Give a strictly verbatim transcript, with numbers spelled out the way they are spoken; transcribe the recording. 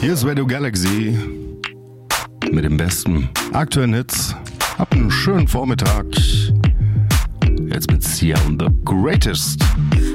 Hier ist Radio Galaxy mit den besten aktuellen Hits. Habt einen schönen Vormittag. Jetzt mit Sia und The Greatest.